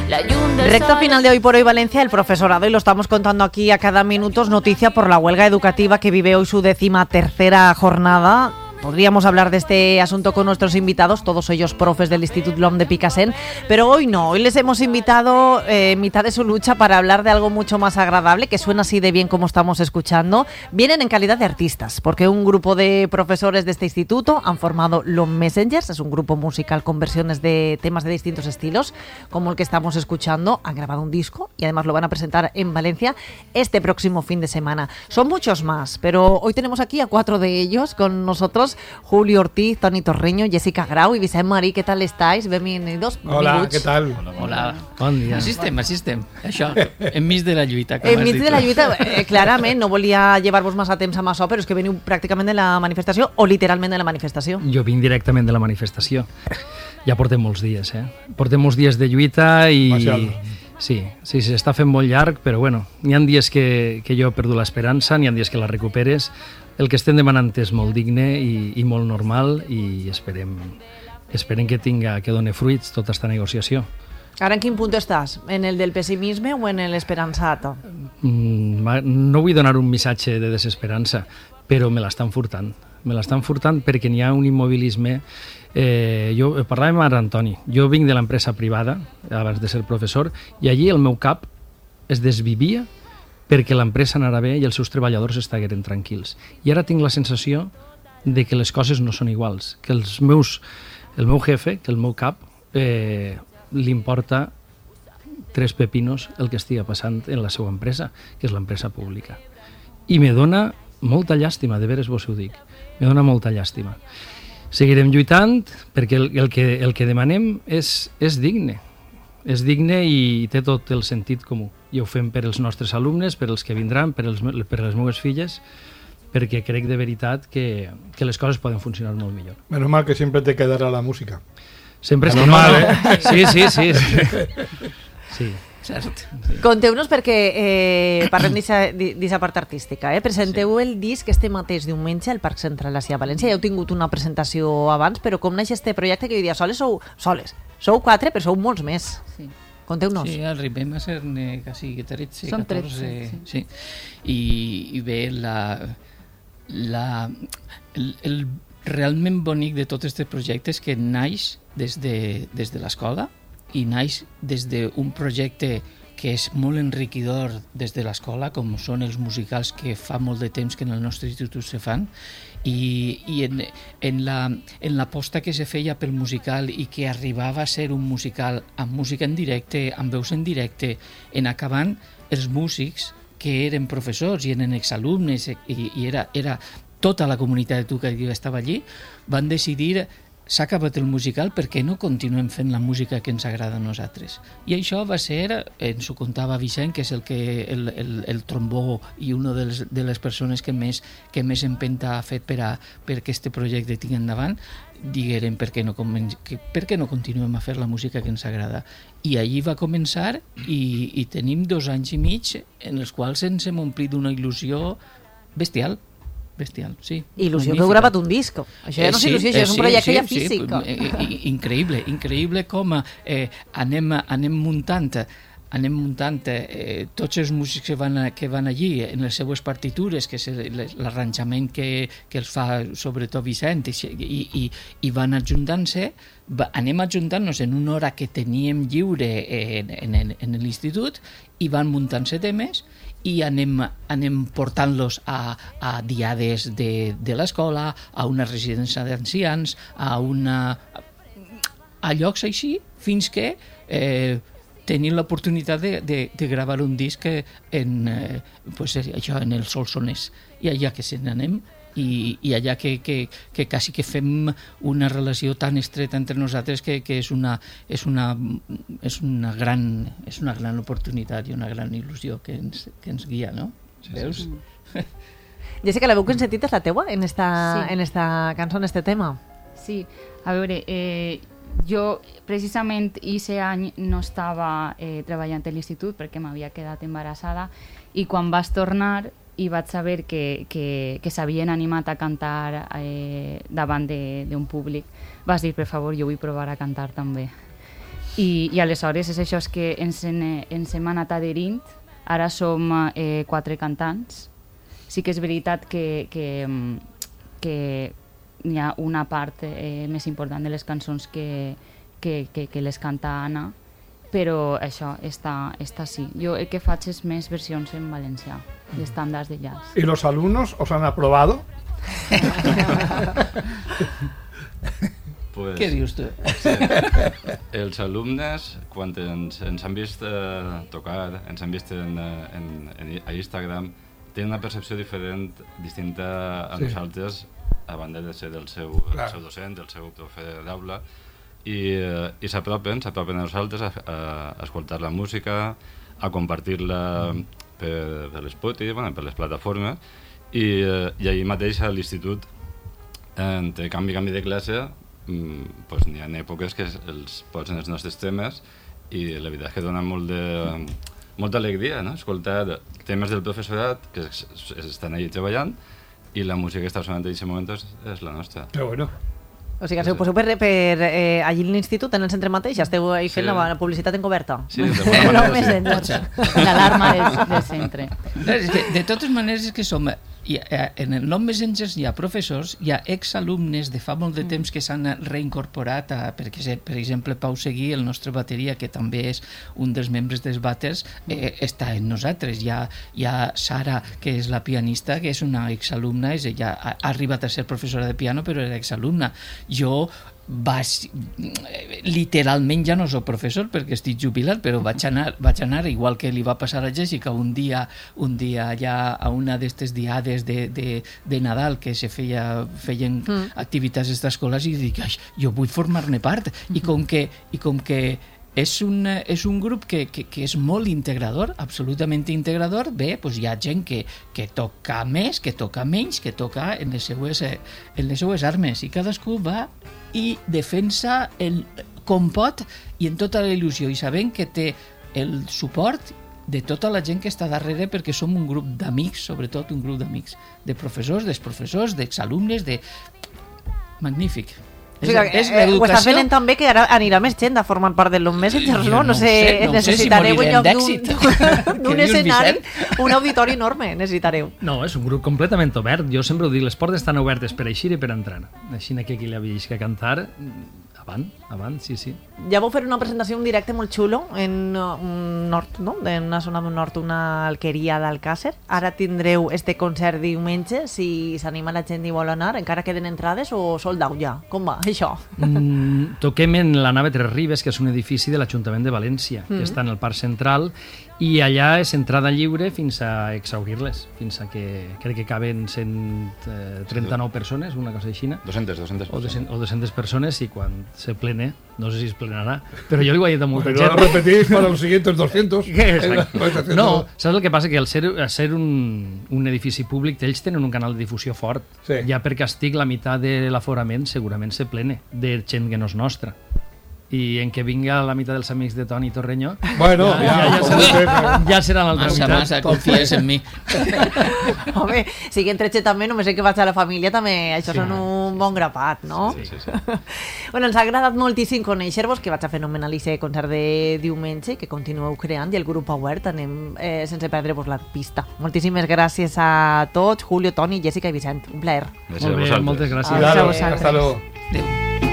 Recta final de Hoy por Hoy Valencia, el profesorado, y lo estamos contando aquí a cada minuto, es noticia por la huelga educativa que vive hoy su 13ª jornada. Podríamos hablar de este asunto con nuestros invitados, todos ellos profes del Institut LOM de Picassent, pero hoy no, hoy les hemos invitado en mitad de su lucha para hablar de algo mucho más agradable, que suena así de bien como estamos escuchando. Vienen en calidad de artistas, porque un grupo de profesores de este instituto han formado LOM Messengers, es un grupo musical con versiones de temas de distintos estilos, como el que estamos escuchando. Han grabado un disco y además lo van a presentar en Valencia este próximo fin de semana. Son muchos más, pero hoy tenemos aquí a 4 de ellos con nosotros: Julio Ortiz, Toni Torreño, Jessica Grau y Vicent Marí. ¿Qué tal estáis? Bienvenidos. Hola, ¿qué tal? Hola. Bon dia. Assistem. Això, enmig de la lluita. Enmig de la lluita, clarament, no volia llevar-vos massa temps amb això, però és que veniu pràcticament de la manifestació o literalment de la manifestació. Jo vinc directament de la manifestació. Ja portem molts dies, Portem molts dies de lluita i... Sí, s'està fent molt llarg, però bueno, n'hi ha dies que jo he perdut l'esperança, n'hi ha dies que la recuperes. El que estem demanant és molt digne i molt normal i esperem que doni fruits tota aquesta negociació. Ara en quin punt estàs? En el del pessimisme o en l'esperançat? No vull donar un missatge de desesperança, però me l'estan furtant. Me l'estan furtant perquè n'hi ha un immobilisme. Jo parlàvem ara, Antoni, jo vinc de l'empresa privada abans de ser professor i allí el meu cap es desvivia perquè l'empresa anara bé i els seus treballadors estagueren tranquils. I ara tinc la sensació de que les coses no són iguals, que el meu jefe, que el meu cap, li importa 3 pepinos el que estigui passant en la seva empresa, que és l'empresa pública. I me dona molta llàstima, de veres vos ho dic, me dona molta llàstima. Seguirem lluitant perquè el que demanem és digne. És digne i té tot el sentit comú. I ho fem per als nostres alumnes, per als que vindran, per les meves filles, perquè crec de veritat que les coses poden funcionar molt millor. Menos mal que siempre te quedará la música. Sempre és normal, Sí. Sí. Cert. Conteu-nos perquè parlem d'aquesta part artística. Presenteu el disc este mateix diumenge al Parc Central a València. Ja heu tingut una presentació abans, però com neix este projecte que avui dia soles? Sou 4, però sou molts més. Sí. Conteu-nos. Sí, arribem a ser quasi 13, Som 14. 13, sí. I bé, el realment bonic de tot aquest projecte és que naix des de l'escola i naix des d'un projecte que és molt enriquidor des de l'escola, com són els musicals que fa molt de temps que en el nostre institut se fan, i en l'aposta que se feia pel musical i que arribava a ser un musical amb música en directe, amb veus en directe, en acabant els músics que eren professors i eren exalumnes i era tota la comunitat educativa que estava allí, van decidir: s'ha acabat el musical, per què no continuem fent la música que ens agrada a nosaltres? I això va ser, ens ho contava Vicent, que és el trombó i una de les persones que més empenta ha fet per que aquest projecte tingui endavant, digueren per què no continuem a fer la música que ens agrada. I allí va començar i tenim 2 anys i mig en els quals ens hem omplit d'una il·lusió bestial, sí. Il·lusió que heu gravat un disc. Això ja no és il·lusió, això és un projecte ja físic. Increïble com anem muntant tots els músics que van allí en les seues partitures, que és l'arranjament que els fa sobretot Vicent, i van adjuntant-se, anem adjuntant-nos en una hora que teníem lliure en l'institut i van muntant-se temes i anem portant-los a diades de l'escola, a una residència d'ancians, a llocs així, fins que tenim l'oportunitat de gravar un disc en el Solsonès. I allà que se n'anem i allà que quasi que fem una relació tan estreta entre nosaltres que és una gran oportunitat i una gran il·lusió que ens guia, no? Sí, veus? Sí. Jessica, la veu que hem sentit és la teua en esta cançó, en este tema? Sí, a veure, jo precisament aquest any no estava treballant a l'institut perquè m'havia quedat embarassada i quan vas tornar i vaig saber que s'havien animat a cantar davant d'un públic, vas dir, per favor, jo vull provar a cantar també. I aleshores és això, és que ens hem anat adherint. Ara som 4 cantants. Sí que és veritat que hi ha una part més important de les cançons que les canta Anna, però això està sí. Jo el que faig és més versions en valencià, d'estàndards de jazz. ¿Y los alumnos os han aprobado? Pues, Què dius tu? sí, els alumnes, quan ens han vist tocar, ens han vist a Instagram, tenen una percepció distinta a nosaltres, a banda de ser el seu docent, el seu profe d'aula, i s'apropen a nosaltres a escoltar la música, a compartir-la per l'Spotify, per les plataformes, i ahir mateix a l'institut, entre canvi de classe, n'hi ha èpoques que els posen els nostres temes i la veritat és que dona molta alegria, no? Escoltar temes del professorat que estan allà treballant i la música que està sonant en aquest moment és la nostra. Qué bueno. O sigui, que poseu per allí a l'institut, en el centre mateix, esteu ahí fent la publicitat encoberta. Sí, de bona manera, sí. L'alarma del centre. De totes maneres és que som... En el nom Messengers hi ha professors, hi ha exalumnes de fa molt de temps que s'han reincorporat, perquè, per exemple, Pau Seguí, el nostre bateria, que també és un dels membres dels Batters, està en nosaltres. Hi ha Sara, que és la pianista, que és una exalumna, ella ha arribat a ser professora de piano, però era exalumna. Jo literalment ja no soc professor perquè estic jubilat, però vaig anar igual que li va passar a Jessica un dia ja a una d'aquestes diades de Nadal que se feien activitats d'escoles i dic, jo vull formar-ne part i com que és un grup que és molt integrador, absolutament integrador. Bé, doncs hi ha gent que toca més, que toca menys, que toca en les seues armes, i cadascú va i defensa com pot i en tota la il·lusió, i sabent que té el suport de tota la gent que està darrere, perquè som un grup d'amics, sobretot un grup d'amics, de professors, d'exprofessors, d'exalumnes, magnífic. O sigui, ho està fent tan bé que ara anirà més gent a formar part del Messengers, no? No sé, necessitareu en lloc d'un escenari un auditori enorme, necessitareu. No, és un grup completament obert. Jo sempre ho dic, les portes estan obertes per eixir i per entrar. Així que qui li havia que cantar, avant, sí. Ja vau fer una presentació en directe molt xulo en un nord, no? En una zona del nord, una alqueria d'Alcàsser. Ara tindreu este concert diumenge, si s'anima la gent i vol anar, encara queden entrades o sold out ja? Com va, això? Toquem en la nave Tres Ribes, que és un edifici de l'Ajuntament de València, que està en el Parc Central, i allà és entrada lliure fins a exhaurir-les, fins a que crec que caben 139 persones, una cosa així. 200 o 200 persones, i quan se plene, no sé si es plenarà, però jo li ho he dit a molta gent. Pero lo repetís para los siguientes 200. Exacte. No, saps el que passa? Que al ser un edifici públic, ells tenen un canal de difusió fort. Sí. Ja per càstig, la meitat de l'aforament segurament se plene de gent que no és nostra. I en que vinga la meitat dels amics de Toni Torreño, bueno, ja serà l'altra meitat. Massa, confies en mi. Home, si que entre també, només sé que vaig a la família, també això són un bon grapat, no? Sí. Bueno, ens ha agradat moltíssim conèixer-vos, que vaig a fenomenal aquest concert de diumenge, que continueu creant, i el grup Obert, anem sense perdre-vos la pista. Moltíssimes gràcies a tots, Julio, Toni, Jessica i Vicent. Un plaer. Molt bé, moltes gràcies. Gràcies a vosaltres. Hasta luego. Adéu.